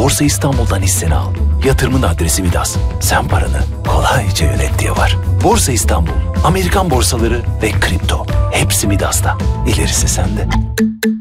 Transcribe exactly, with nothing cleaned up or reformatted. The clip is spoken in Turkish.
Borsa İstanbul'dan hisseni al. Yatırımın adresi Midas. Sen paranı kolayca yönet diye var. Borsa İstanbul, Amerikan borsaları ve kripto. Hepsi Midas'ta. İlerisi sende.